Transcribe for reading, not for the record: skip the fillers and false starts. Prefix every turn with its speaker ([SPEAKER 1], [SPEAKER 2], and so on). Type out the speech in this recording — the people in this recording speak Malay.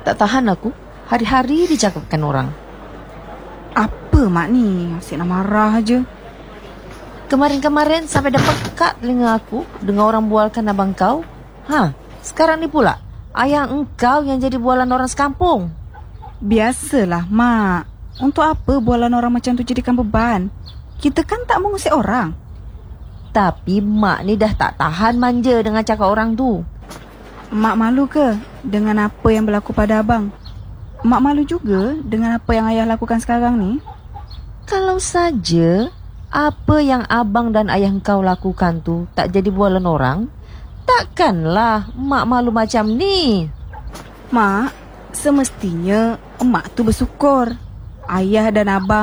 [SPEAKER 1] Tak tahan aku, hari-hari dicakapkan orang.
[SPEAKER 2] Apa mak ni? Asyik nak marah aja.
[SPEAKER 1] Kemarin-kemarin sampai dah pekat telinga aku dengar orang bualkan abang kau. Sekarang ni pula ayah engkau yang jadi bualan orang sekampung.
[SPEAKER 2] Biasalah mak. Untuk apa bualan orang macam tu jadikan beban? Kita kan tak mengusik orang.
[SPEAKER 1] Tapi mak ni dah tak tahan manja dengan cakap orang tu.
[SPEAKER 2] Mak malu ke dengan apa yang berlaku pada abang? Mak malu juga dengan apa yang ayah lakukan sekarang ni.
[SPEAKER 1] Kalau saja apa yang abang dan ayah engkau lakukan tu tak jadi bualan orang, takkanlah mak malu macam ni.
[SPEAKER 2] Mak, semestinya emak tu bersyukur ayah dan abang